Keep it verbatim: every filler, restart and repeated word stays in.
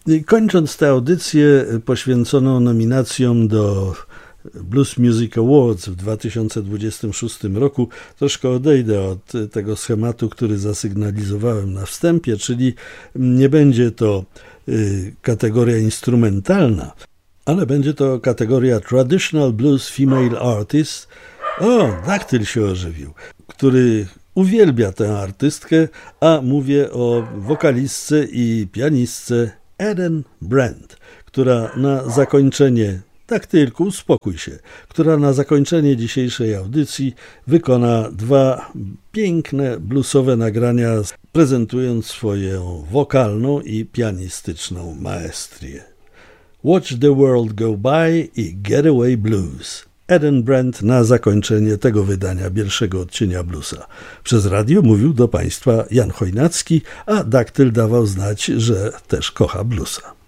I kończąc tę audycję poświęconą nominacjom do Blues Music Awards w dwa tysiące dwudziestym szóstym roku, troszkę odejdę od tego schematu, który zasygnalizowałem na wstępie, czyli nie będzie to kategoria instrumentalna, ale będzie to kategoria Traditional Blues Female Artist. O, daktyl się ożywił, który uwielbia tę artystkę, a mówię o wokalistce i pianistce Eden Brand, która na zakończenie, daktylku, uspokój się, która na zakończenie dzisiejszej audycji wykona dwa piękne bluesowe nagrania, prezentując swoją wokalną i pianistyczną maestrię. Watch the World Go By i Getaway Blues. Eden Brand na zakończenie tego wydania pierwszego odcienia bluesa. Przez radio mówił do Państwa Jan Chojnacki, a daktyl dawał znać, że też kocha bluesa.